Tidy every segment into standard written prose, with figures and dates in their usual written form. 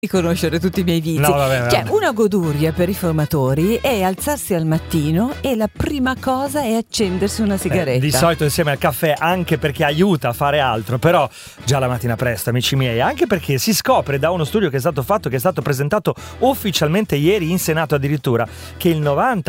di conoscere tutti i miei vizi. No, vabbè. Cioè, una goduria per i fumatori è alzarsi al mattino e la prima cosa è accendersi una sigaretta. Di solito insieme al caffè, anche perché aiuta a fare altro, però già la mattina presto, amici miei, anche perché si scopre da uno studio che è stato fatto, che è stato presentato ufficialmente ieri in Senato addirittura, che il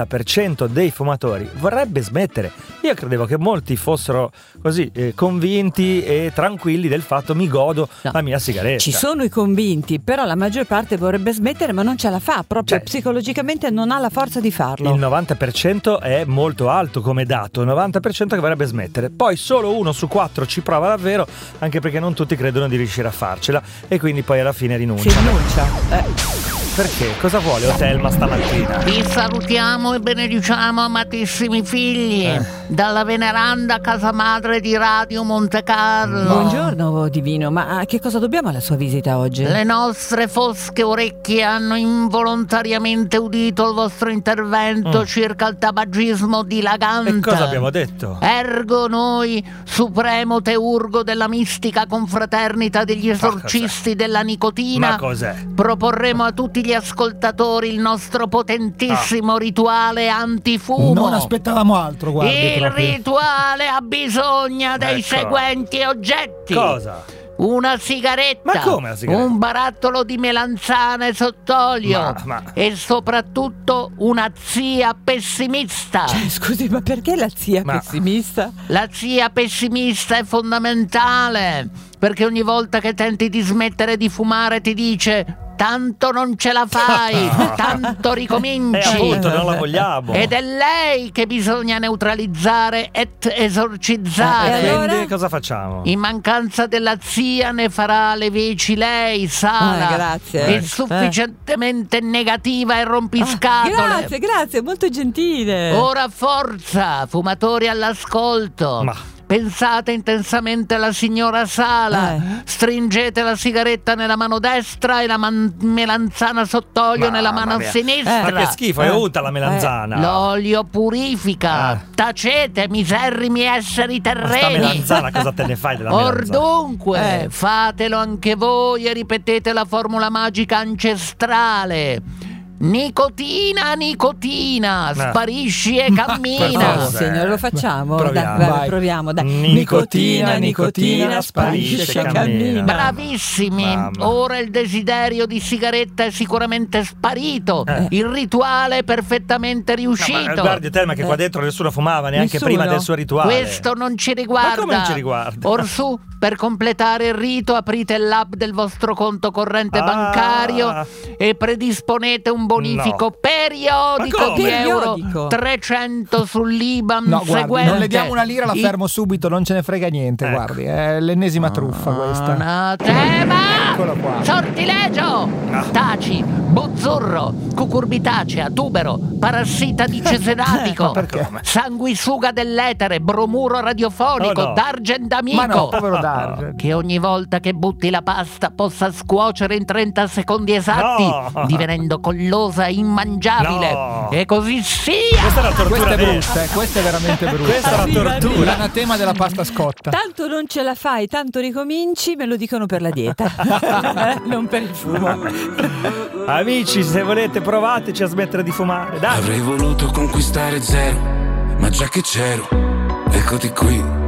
90% dei fumatori vorrebbe smettere. Io credevo che molti fossero così convinti e tranquilli del fatto mi godo la mia sigaretta. Ci sono i convinti, però la maggior parte vorrebbe smettere ma non ce la fa, proprio psicologicamente non ha la forza di farlo. Il 90% è molto alto come dato, 90% che vorrebbe smettere. Poi solo 1 su 4 ci prova davvero, anche perché non tutti credono di riuscire a farcela e quindi poi alla fine rinuncia. Si rinuncia. Perché? Cosa vuole Otelma stamattina? Vi salutiamo e benediciamo, amatissimi figli, dalla veneranda casa madre di Radio Monte Carlo. Buongiorno divino, ma a che cosa dobbiamo alla sua visita oggi? Le nostre fosche orecchie hanno involontariamente udito il vostro intervento circa il tabagismo dilagante. E cosa abbiamo detto? Ergo noi, supremo teurgo della mistica confraternita degli esorcisti della nicotina, Ma cos'è? proporremo a tutti gli ascoltatori il nostro potentissimo rituale antifumo. Non aspettavamo altro, guardi. Il proprio. rituale ha bisogno dei Ecco. seguenti oggetti. Cosa? Una sigaretta, Ma come una sigaretta? un barattolo di melanzane sott'olio Ma- e soprattutto una zia pessimista. Cioè, scusi, ma perché la zia Ma- pessimista? La zia pessimista è fondamentale perché ogni volta che tenti di smettere di fumare ti dice: tanto non ce la fai, tanto ricominci. Appunto, non la vogliamo. Ed è lei che bisogna neutralizzare et esorcizzare. E allora? Quindi cosa facciamo? In mancanza della zia ne farà le veci lei, Sala. Grazie. È sufficientemente negativa e rompiscatole. Grazie, molto gentile. Ora forza, fumatori all'ascolto. Ma- Pensate intensamente alla signora Sala. Stringete la sigaretta nella mano destra e la melanzana sott'olio nella mano mia. sinistra. Ma che schifo, è unta la melanzana. L'olio purifica. Tacete, miserrimi esseri Ma sta terreni. melanzana cosa te ne fai della melanzana? Dunque, fatelo anche voi e ripetete la formula magica ancestrale. Nicotina, nicotina, sparisci e cammina. Cos'è? Signore, lo facciamo? Proviamo. Dai, proviamo, dai. Nicotina, nicotina, sparisce e cammina. Bravissimi. Mamma. Ora il desiderio di sigaretta è sicuramente sparito. Il rituale è perfettamente riuscito. Guardi Telma che qua dentro nessuno fumava neanche Nessuno? prima del suo rituale. Questo non ci riguarda. Ma come non ci riguarda? Orsù, per completare il rito aprite l'app del vostro conto corrente bancario e predisponete un bonifico periodico Ma come? di euro Periodico? 300 sull'IBAN No, guardi, seguente. non le diamo una lira, la I- fermo subito, non ce ne frega niente, Ecco. guardi, è l'ennesima truffa questa. Anatema! Eccolo qua. Sortilegio! Taci, buzzurro, cucurbitacea, tubero, parassita di cesenatico, perché? sanguisuga dell'etere, bromuro radiofonico, Oh no. d'argent amico. Ma no, povero Darge. Che ogni volta che butti la pasta possa scuocere in 30 secondi esatti, No. divenendo collosa e immangiabile. No. E così sia! Questa è la tortura Questa è vera. brutta, questa è veramente brutta. Questa è la tortura. L'anatema della pasta scotta. Tanto non ce la fai, tanto ricominci, me lo dicono per la dieta. Non per il fumo. Amici, se volete provateci a smettere di fumare. Dai. Avrei voluto conquistare zero, ma già che c'ero, eccoti qui.